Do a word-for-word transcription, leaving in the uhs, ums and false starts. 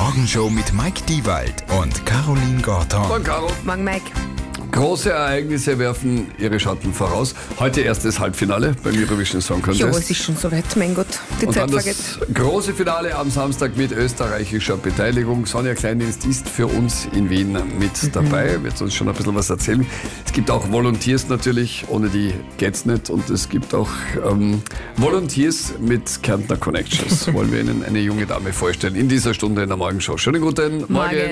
Morgenshow mit Mike Diewald und Caroline Gorton. Morgen, Caro. Morgen, Mike. Große Ereignisse werfen ihre Schatten voraus. Heute erstes Halbfinale beim Eurovision Song Contest. Jo, es ist schon soweit, mein Gott, die Und Zeit dann vergeht. das große Finale am Samstag mit österreichischer Beteiligung. Sonja Kleindienst ist für uns in Wien mit Mhm. dabei, wird uns schon ein bisschen was erzählen. Es gibt auch Volunteers natürlich, ohne die geht's nicht. Und es gibt auch ähm, Volunteers mit Kärntner Connections. Wollen wir Ihnen eine junge Dame vorstellen in dieser Stunde in der Morgenshow. Schönen guten Morgen. Morgen.